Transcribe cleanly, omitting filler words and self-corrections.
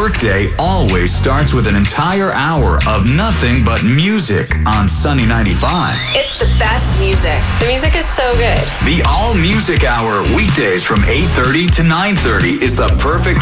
workday always starts with an entire hour of nothing but music on Sunny 95. It's the best music. The music is so good. The All Music Hour weekdays from 8:30 to 9:30 is the perfect